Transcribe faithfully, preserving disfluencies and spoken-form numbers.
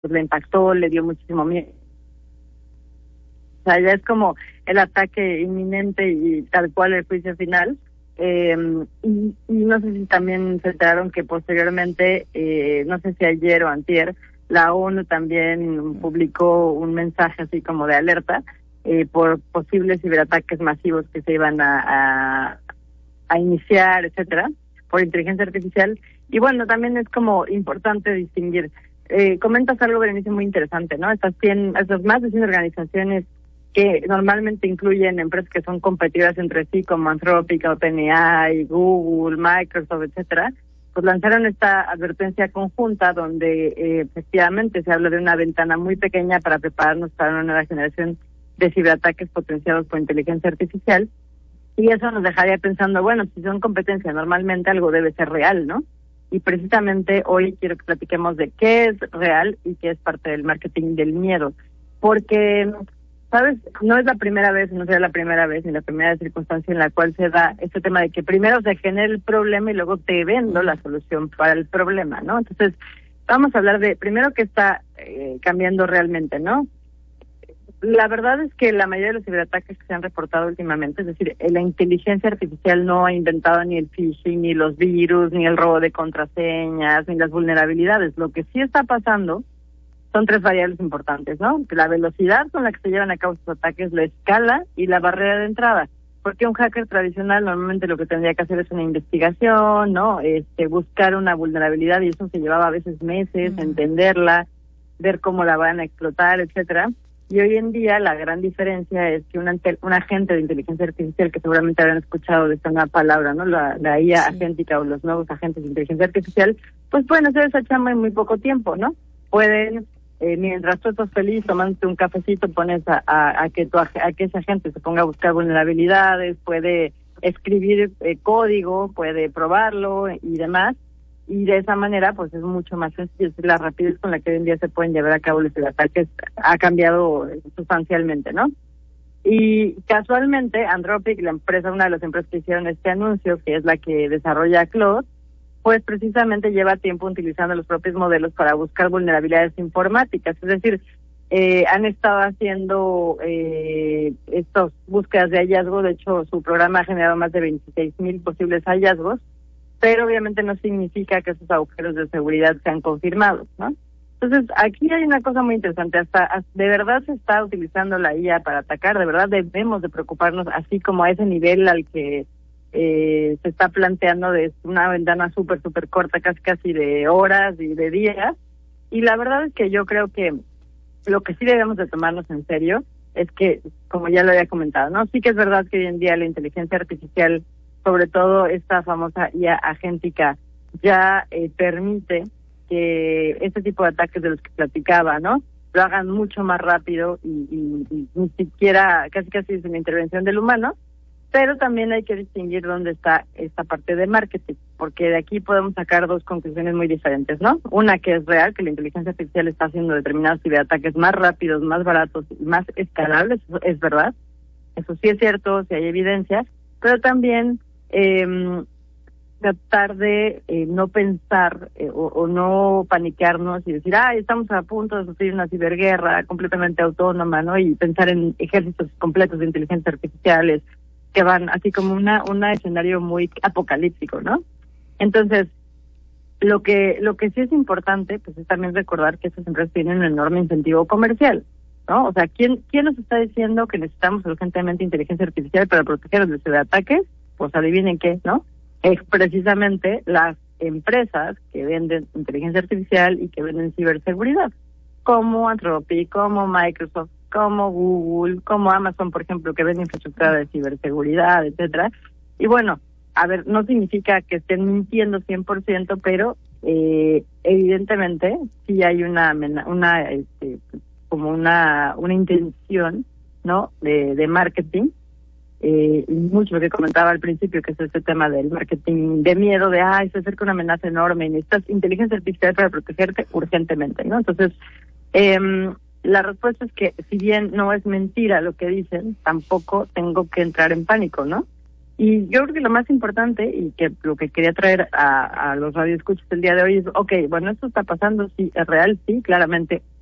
pues le impactó, le dio muchísimo miedo. O sea, ya es como el ataque inminente y tal cual el juicio final. Eh, y, y no sé si también se enteraron que posteriormente, eh, no sé si ayer o antier, la ONU también publicó un mensaje así como de alerta eh, por posibles ciberataques masivos que se iban a, a, a iniciar, etcétera, por inteligencia artificial. Y bueno, también es como importante distinguir. Eh, comentas algo, Berenice, muy interesante, ¿no? Estas cien, estas más de cien organizaciones que normalmente incluyen empresas que son competidoras entre sí, como Anthropic, OpenAI, Google, Microsoft, etcétera, pues lanzaron esta advertencia conjunta donde eh, efectivamente se habla de una ventana muy pequeña para prepararnos para una nueva generación de ciberataques potenciados por inteligencia artificial. Y eso nos dejaría pensando, bueno, si son competencia, normalmente algo debe ser real, ¿no? Y precisamente hoy quiero que platiquemos de qué es real y qué es parte del marketing del miedo. Porque, ¿sabes? No es la primera vez, no será la primera vez ni la primera circunstancia en la cual se da este tema de que primero se genera el problema y luego te vendo la solución para el problema, ¿no? Entonces, vamos a hablar de, primero, qué está eh, cambiando realmente, ¿no? La verdad es que la mayoría de los ciberataques que se han reportado últimamente, es decir, la inteligencia artificial no ha inventado ni el phishing, ni los virus, ni el robo de contraseñas, ni las vulnerabilidades. Lo que sí está pasando son tres variables importantes, ¿no? La velocidad con la que se llevan a cabo estos ataques, la escala y la barrera de entrada. Porque un hacker tradicional normalmente lo que tendría que hacer es una investigación, ¿no? Este, buscar una vulnerabilidad, y eso se llevaba a veces meses, mm. entenderla, ver cómo la van a explotar, etcétera. Y hoy en día la gran diferencia es que un, un agente de inteligencia artificial, que seguramente habrán escuchado de esta nueva palabra, ¿no? La, la I A sí. agéntica o los nuevos agentes de inteligencia artificial, pues pueden hacer esa chamba en muy poco tiempo, ¿no? Pueden, eh, mientras tú estás feliz tomándote un cafecito, pones a, a, a que tu, a que ese agente se ponga a buscar vulnerabilidades, puede escribir eh, código, puede probarlo y demás. Y de esa manera, pues es mucho más sencillo. La rapidez con la que hoy en día se pueden llevar a cabo los ataques ha cambiado sustancialmente, ¿no? Y casualmente, Anthropic, la empresa, una de las empresas que hicieron este anuncio, que es la que desarrolla Claude, pues precisamente lleva tiempo utilizando los propios modelos para buscar vulnerabilidades informáticas. Es decir, eh, han estado haciendo eh, estas búsquedas de hallazgo. De hecho, su programa ha generado más de veintiséis mil posibles hallazgos, pero obviamente no significa que esos agujeros de seguridad sean confirmados, ¿no? Entonces, aquí hay una cosa muy interesante. Hasta, hasta de verdad se está utilizando la I A para atacar. De verdad debemos de preocuparnos, así como a ese nivel al que eh, se está planteando, de una ventana súper, súper corta, casi casi de horas y de días. Y la verdad es que yo creo que lo que sí debemos de tomarnos en serio es que, como ya lo había comentado, ¿no? Sí que es verdad que hoy en día la inteligencia artificial, sobre todo esta famosa I A agéntica, ya eh, permite que este tipo de ataques de los que platicaba, ¿no?, lo hagan mucho más rápido y, y, y ni siquiera, casi casi sin la intervención del humano. Pero también hay que distinguir dónde está esta parte de marketing, porque de aquí podemos sacar dos conclusiones muy diferentes, ¿no? Una, que es real, que la inteligencia artificial está haciendo determinados ciberataques más rápidos, más baratos y más escalables, eso es verdad. Eso sí es cierto, sí hay evidencia, pero también eh, tratar de eh, no pensar eh, o, o no paniquearnos y decir, ay, estamos a punto de sufrir una ciberguerra completamente autónoma, ¿no? Y pensar en ejércitos completos de inteligencia artificiales que van así como una un escenario muy apocalíptico, ¿no? Entonces, lo que lo que sí es importante, pues, es también recordar que estas empresas tienen un enorme incentivo comercial, ¿no? O sea, ¿quién quién nos está diciendo que necesitamos urgentemente inteligencia artificial para protegernos de ciberataques? Pues adivinen qué, ¿no? Es precisamente las empresas que venden inteligencia artificial y que venden ciberseguridad, como Anthropic, como Microsoft, como Google, como Amazon, por ejemplo, que venden infraestructura de ciberseguridad, etcétera. Y bueno, a ver, no significa que estén mintiendo cien por ciento, pero eh, evidentemente sí hay una una este, como una una intención, ¿no?, de, de marketing. Eh, y mucho lo que comentaba al principio, que es este tema del marketing de miedo, de, ay, se acerca una amenaza enorme y necesitas inteligencia artificial para protegerte urgentemente, ¿no? Entonces, eh, la respuesta es que, si bien no es mentira lo que dicen, tampoco tengo que entrar en pánico, ¿no? Y yo creo que lo más importante, y que lo que quería traer a, a los radioescuchas el día de hoy es, ok, bueno, esto está pasando, sí, es real, sí, claramente